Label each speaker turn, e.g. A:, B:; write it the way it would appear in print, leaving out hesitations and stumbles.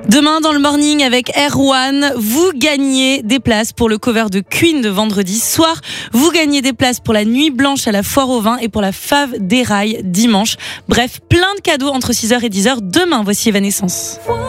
A: Demain, dans le morning avec Erwan, vous gagnez des places pour le cover de Queen de vendredi soir. Vous gagnez des places pour la nuit blanche à la Foire au Vin et pour la Fave des Rails dimanche. Bref, plein de cadeaux entre 6h et 10h. Demain, voici Evanescence.